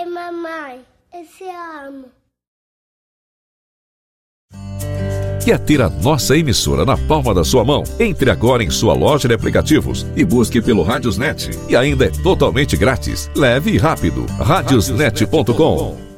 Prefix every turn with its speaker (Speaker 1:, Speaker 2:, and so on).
Speaker 1: Mamãe, eu te amo.
Speaker 2: Quer ter a nossa emissora na palma da sua mão? Entre agora em sua loja de aplicativos e busque pelo Radiosnet. E ainda é totalmente grátis. Leve e rápido. Radiosnet.com